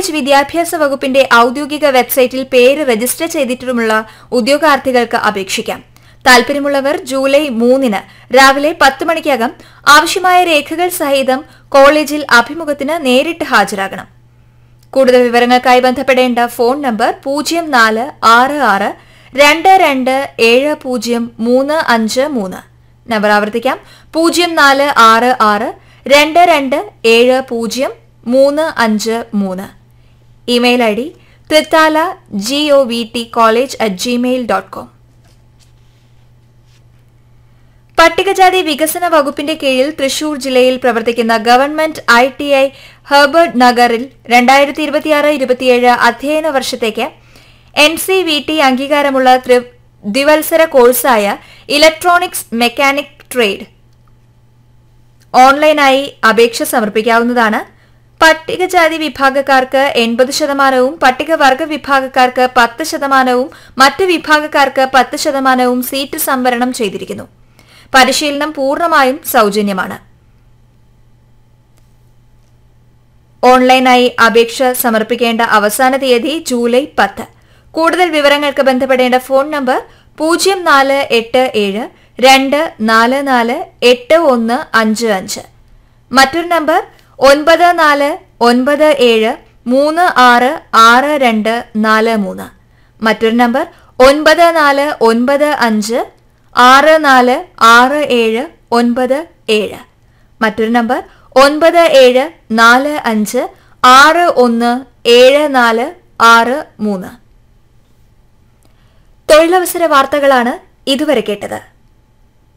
College വിദ്യാഭ്യാസ വകുപ്പിന്റെ ഔദ്യോഗിക വെബ്സൈറ്റിൽ പേര് രജിസ്റ്റർ ചെയ്തിട്ടുമുള്ള ഉദ്യോഗാർത്ഥികൾക്ക് അപേക്ഷിക്കാം. താൽപര്യമുള്ളവർ ജൂലൈ 3 രാവിലെ 10 മണിക്കകം ആവശ്യമായ രേഖകൾ സഹിതം കോളേജിൽ അഭിമുഖത്തിന് നേരിട്ട് ഹാജരാകണം. കൂടുതൽ വിവരങ്ങൾക്കായി ബന്ധപ്പെടേണ്ട ഫോൺ നമ്പർ 0466227035 നമ്പർ ആവർത്തിക്കാം 0466227035. Email I D tritala@govtcollege@gmail.com. പട്ടികജാതി വികസന വകുപ്പിന്റെ കീഴിൽ തൃശൂർ ജില്ലയിൽ പ്രവർത്തിക്കുന്ന ഗവൺമെന്റ് ITI ഹെർബർട്ട് നഗറിൽ 2026-27 അധ്യയന വർഷത്തേക്ക് NCVT അംഗീകാരമുള്ള ദ്വിവത്സര കോഴ്സായ ഇലക്ട്രോണിക്സ് മെക്കാനിക് ട്രേഡ് ഓൺലൈനായി അപേക്ഷ സമർപ്പിക്കാവുന്നതാണ്. പട്ടികജാതി വിഭാഗക്കാർക്ക് 80%, പട്ടികവർഗ വിഭാഗക്കാർക്ക് 10%, മറ്റ് വിഭാഗക്കാർക്ക് 10% സീറ്റ് സംവരണം ചെയ്തിരിക്കുന്നു. പരിശീലനം പൂർണ്ണമായും സൗജന്യമാണ്. ഓൺലൈനായി അപേക്ഷ സമർപ്പിക്കേണ്ട അവസാന തീയതി ജൂലൈ 10. കൂടുതൽ വിവരങ്ങൾക്ക് ബന്ധപ്പെടേണ്ട ഫോൺ നമ്പർ 0447244855. മറ്റൊരു നമ്പർ 9497366243. മറ്റൊരു നമ്പർ 9495646797. മറ്റൊരു നമ്പർ 9745617463. തൊഴിലവസര വാർത്തകളാണ് ഇതുവരെ കേട്ടത്.